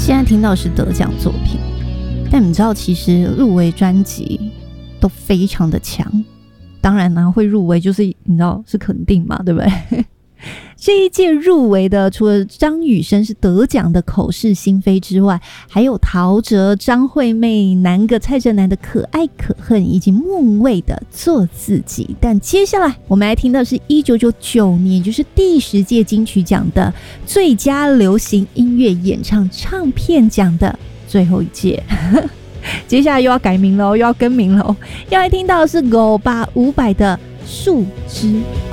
现在听到是得奖作品，但你知道其实入围专辑都非常的强，当然呢会入围就是你知道是肯定嘛，对不对？这一届入围的除了张雨生是得奖的口是心非之外，还有陶喆、张惠妹、南个蔡振南的可爱可恨，以及孟蔚的做自己。但接下来我们来听到是1999年，也就是第10届金曲奖的最佳流行音乐演唱唱片奖的最后一届。接下来又要改名了，又要更名了，要来听到的是500的树枝。